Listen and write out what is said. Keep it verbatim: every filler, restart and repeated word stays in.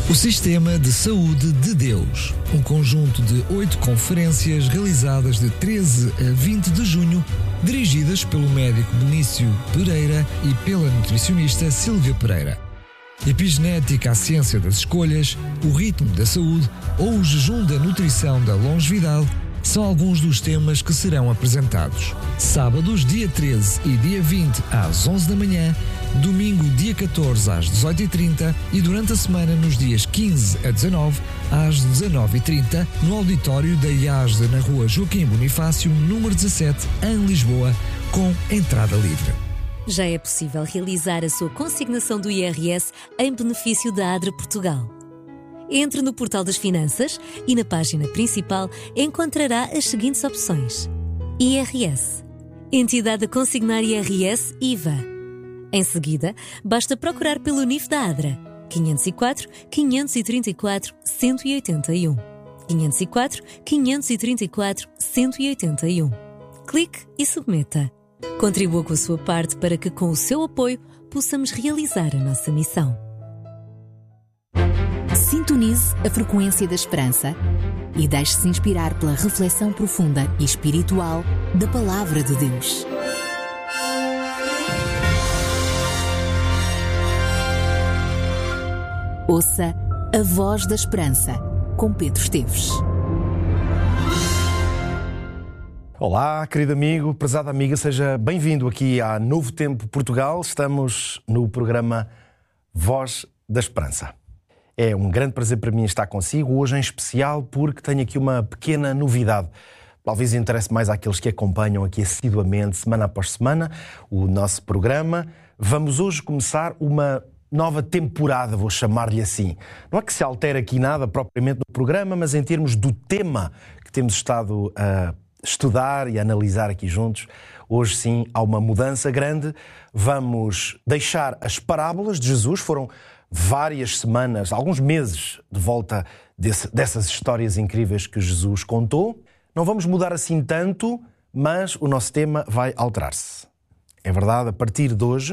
O Sistema de Saúde de Deus, um conjunto de oito conferências realizadas de treze a vinte de junho, dirigidas pelo médico Benício Pereira e pela nutricionista Sílvia Pereira. Epigenética, a ciência das escolhas, o ritmo da saúde ou o jejum da nutrição da longevidade são alguns dos temas que serão apresentados. Sábados, dia treze e dia vinte, às onze da manhã, domingo, dia catorze, às dezoito e trinta e durante a semana, nos dias quinze a dezanove, às dezanove e trinta, no auditório da I A S D, na rua Joaquim Bonifácio, número dezassete, em Lisboa, com entrada livre. Já é possível realizar a sua consignação do I R S em benefício da ADRA Portugal. Entre no portal das finanças e na página principal encontrará as seguintes opções: I R S, Entidade a consignar I R S I V A. Em seguida, basta procurar pelo N I F da ADRA, quinhentos e quatro, quinhentos e trinta e quatro, cento e oitenta e um. quinhentos e quatro, quinhentos e trinta e quatro, cento e oitenta e um. Clique e submeta. Contribua com a sua parte para que, com o seu apoio, possamos realizar a nossa missão. Sintonize a frequência da esperança e deixe-se inspirar pela reflexão profunda e espiritual da Palavra de Deus. Ouça a Voz da Esperança, com Pedro Esteves. Olá, querido amigo, prezada amiga, seja bem-vindo aqui à Novo Tempo Portugal. Estamos no programa Voz da Esperança. É um grande prazer para mim estar consigo, hoje em especial porque tenho aqui uma pequena novidade. Talvez interesse mais àqueles que acompanham aqui assiduamente, semana após semana, o nosso programa. Vamos hoje começar uma nova temporada, vou chamar-lhe assim. Não é que se altere aqui nada propriamente no programa, mas em termos do tema que temos estado a estudar e a analisar aqui juntos, hoje sim há uma mudança grande. Vamos deixar as parábolas de Jesus, foram várias semanas, alguns meses de volta desse, dessas histórias incríveis que Jesus contou. Não vamos mudar assim tanto, mas o nosso tema vai alterar-se. É verdade, a partir de hoje